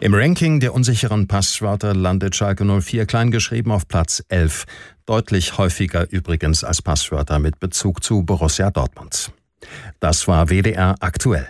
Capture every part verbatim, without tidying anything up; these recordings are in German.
Im Ranking der unsicheren Passwörter landet Schalke null vier kleingeschrieben auf Platz elf. Deutlich häufiger übrigens als Passwörter mit Bezug zu Borussia Dortmund. Das war W D R aktuell.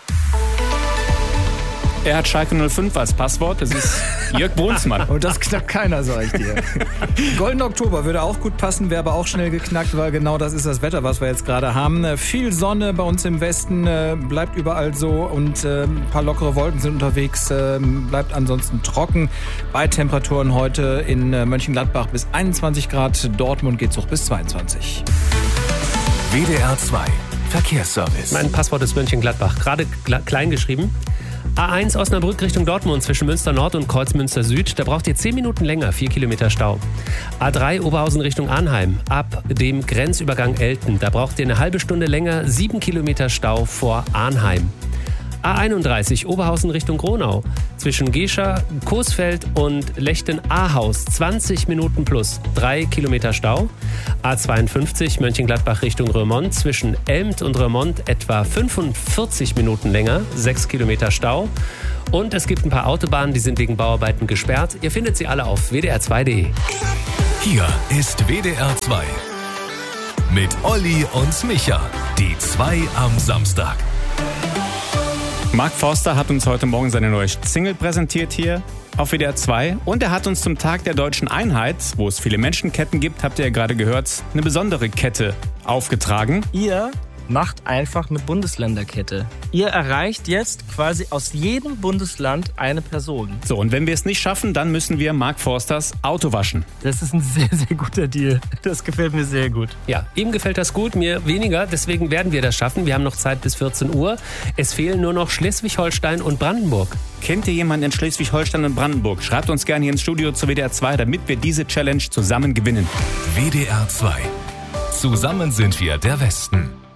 Er hat Schalke null fünf als Passwort, das ist Jörg Brunsmann. Und das knackt keiner, sag ich dir. Goldener Oktober würde auch gut passen, wäre aber auch schnell geknackt, weil genau das ist das Wetter, was wir jetzt gerade haben. Viel Sonne bei uns im Westen, bleibt überall so und ein paar lockere Wolken sind unterwegs, bleibt ansonsten trocken. Bei Temperaturen heute in Mönchengladbach bis einundzwanzig Grad, Dortmund geht's hoch bis zweiundzwanzig. W D R zwei Verkehrsservice. Mein Passwort ist Mönchengladbach, gerade klein geschrieben. A eins Osnabrück Richtung Dortmund zwischen Münster Nord und Kreuzmünster Süd. Da braucht ihr zehn Minuten länger, vier Kilometer Stau. A drei Oberhausen Richtung Arnheim ab dem Grenzübergang Elten. Da braucht ihr eine halbe Stunde länger, sieben Kilometer Stau vor Arnheim. A einunddreißig Oberhausen Richtung Gronau zwischen Gescher, Coesfeld und Lechten-Ahaus zwanzig Minuten plus, drei Kilometer Stau. A zweiundfünfzig Mönchengladbach Richtung Römont zwischen Elmt und Römont etwa fünfundvierzig Minuten länger, sechs Kilometer Stau. Und es gibt ein paar Autobahnen, die sind wegen Bauarbeiten gesperrt. Ihr findet sie alle auf w d r zwei punkt d e. Hier ist W D R zwei mit Olli und Micha, die zwei am Samstag. Mark Forster hat uns heute Morgen seine neue Single präsentiert hier auf W D R zwei. Und er hat uns zum Tag der deutschen Einheit, wo es viele Menschenketten gibt, habt ihr ja gerade gehört, eine besondere Kette aufgetragen. Ihr macht einfach eine Bundesländerkette. Ihr erreicht jetzt quasi aus jedem Bundesland eine Person. So, und wenn wir es nicht schaffen, dann müssen wir Mark Forsters Auto waschen. Das ist ein sehr, sehr guter Deal. Das gefällt mir sehr gut. Ja, ihm gefällt das gut, mir weniger. Deswegen werden wir das schaffen. Wir haben noch Zeit bis vierzehn Uhr. Es fehlen nur noch Schleswig-Holstein und Brandenburg. Kennt ihr jemanden in Schleswig-Holstein und Brandenburg? Schreibt uns gerne hier ins Studio zu W D R zwei, damit wir diese Challenge zusammen gewinnen. W D R zwei. Zusammen sind wir der Westen.